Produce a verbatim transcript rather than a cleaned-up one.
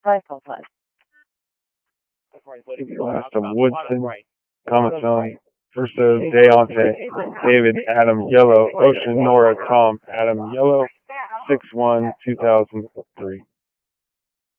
Last of Woodson, Thomason, First of Deonte, David, Adam, Yellow, Ocean, Nora, Tom, Adam, Yellow, six one, two thousand three.